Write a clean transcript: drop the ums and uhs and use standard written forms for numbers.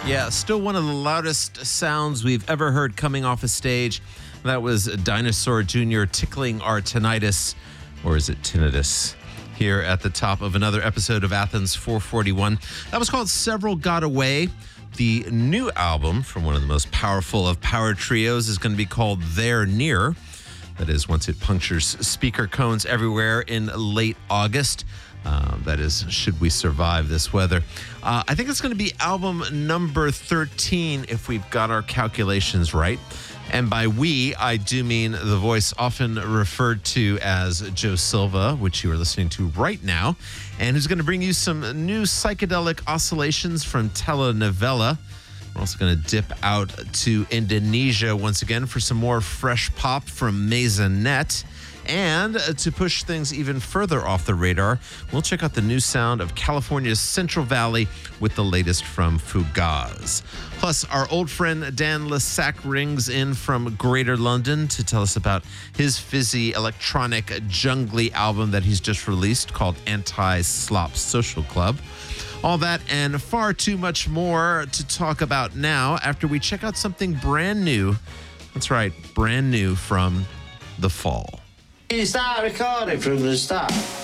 Yeah, still one of the loudest sounds we've ever heard coming off a stage. That was Dinosaur Jr. tickling our tinnitus, or is it tinnitus? Here at the top of another episode of Athens 441. That was called Several Got Away. The new album from one of the most powerful of power trios is going to be called They're Near. That is, once it punctures speaker cones everywhere in late August. That is, should we survive this weather. I think it's going to be album number 13 if we've got our calculations right. And by we, I do mean the voice often referred to as Joe Silva, which you are listening to right now, and who's going to bring you some new psychedelic oscillations from Telenovela. We're also going to dip out to Indonesia once again for some more fresh pop from Maisonette. And to push things even further off the radar, we'll check out the new sound of California's Central Valley with the latest from Fugaz. Plus, our old friend Dan Lessac rings in from Greater London to tell us about his fizzy electronic jungly album that he's just released called Anti-Slop Social Club. All that and far too much more to talk about now after we check out something brand new. That's right, brand new from The Fall. You start recording from the start.